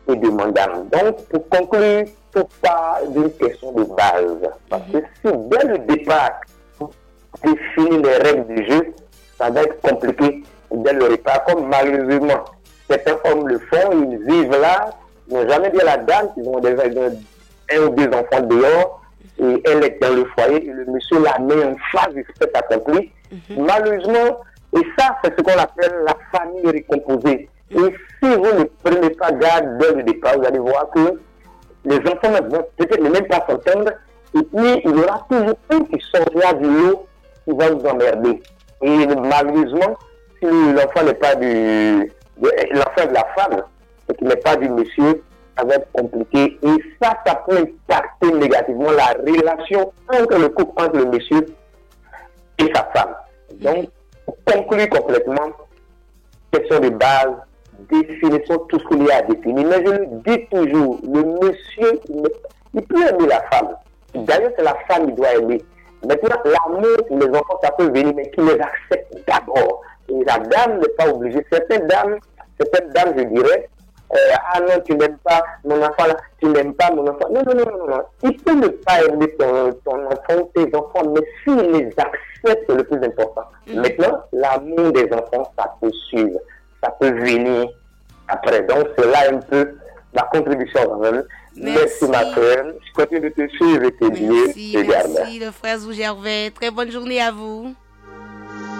et de madame. Donc, pour conclure, tout part d'une question de base. Parce que si dès le départ, on définit les règles du jeu, ça va être compliqué dès le départ. Comme malheureusement, certains hommes le font, ils vivent là, ils n'ont jamais dit à la dame qu'ils ont un ou deux enfants dehors, et elle est dans le foyer, et le monsieur la met en phase du fait accompli. Malheureusement, et ça, c'est ce qu'on appelle la famille récomposée. Et si vous ne prenez pas garde dès le départ, vous allez voir que les enfants ne vont peut-être même pas s'entendre, et puis il y aura toujours un qui sortira du lot qui va vous emmerder. Et malheureusement, si l'enfant n'est pas l'enfant de la femme, et qu'il n'est pas du monsieur, ça va être compliqué. Et ça peut impacter négativement la relation entre le couple, entre le monsieur et sa femme. Donc, pour conclure complètement, question de base, définissons tout ce qu'il y a à définir. Mais je le dis toujours, le monsieur, il peut aimer la femme. D'ailleurs, c'est la femme qui doit aimer. Maintenant, l'amour pour les enfants, ça peut venir, mais qu'il les accepte d'abord. Et la dame n'est pas obligée. Certaines dames, je dirais, ah non, tu n'aimes pas mon enfant là, tu n'aimes pas mon enfant. Non. Il peut ne pas aimer ton enfant, tes enfants, mais s'il les accepte, c'est le plus important. Maintenant, l'amour des enfants, ça peut suivre, ça peut venir après. Donc, c'est là un peu ma contribution quand même. Merci ma frère. Je continue de te suivre et te dire également. Merci le frère Zou Gervais. Très bonne journée à vous.